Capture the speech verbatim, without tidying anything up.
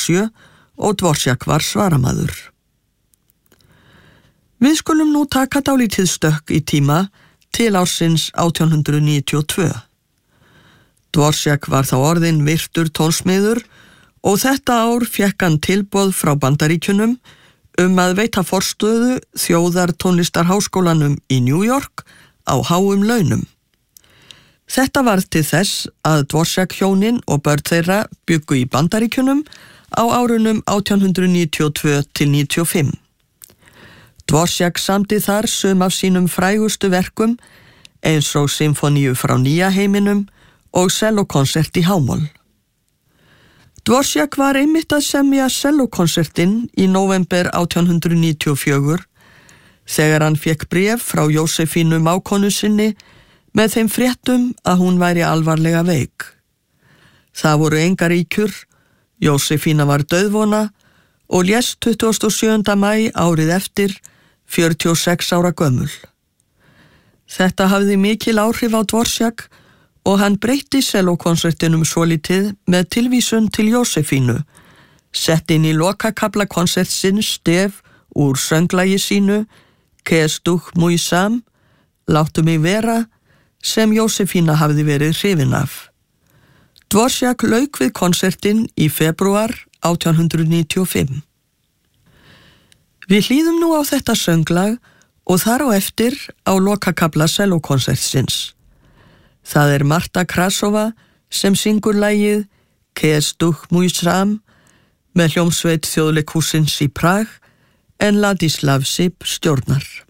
sjö og Dvořák var svaramaður. Við skulum nú taka dálítið stökk í tíma til ársins átján hundrað níutíu og tvö. Dvořák var þá orðinn virtur tónsmiður og þetta ár fékk hann tilboð frá Bandaríkjunum um að veita forstöðu þjóðartónlistarháskólanum í New York á háum launum. Þetta varð til þess að Dvořák hjónin og börn þeirra bjuggu í Bandaríkjunum á árunum átján hundrað níutíu og tvö til níutíu og fimm. Dvořák samdi þar sum af sínum frægustu verkum eins og symfoníu frá nýja heiminum og sellókonsert í hámól. Dvořák var einmitt að semja sellókonsertinn í nóvember átján hundrað níutíu og fjögur þegar hann fékk bréf frá Jósefínu mágkonu sinni með þeim fréttum að hún væri alvarlega veik. Það voru engar ýkjur, Jósefína var dauðvona og lést tuttugasta og sjöunda maí árið eftir, fjörutíu og sex ára gömul. Þetta hafði mikil áhrif á Dvořák og hann breytti sellókonsertinum svolítið með tilvísun til Jósefínu, sett inn í lokakafla konsertsins stef úr sönglagi sínu Kes duch mój sam, láttu mig vera, sem Jósefína hafði verið hrifin af. Dvořák lauk við konsertinn í febrúar átján hundrað níutíu og fimm. Við hlýðum nú á þetta sönglag og þar á eftir á lokakafla sellókonsertsins. Það er Marta Krasova sem syngur lagið Kes duch mój sam með hljómsveit Þjóðleikhússins í Prag en Ladislav Sip stjórnar.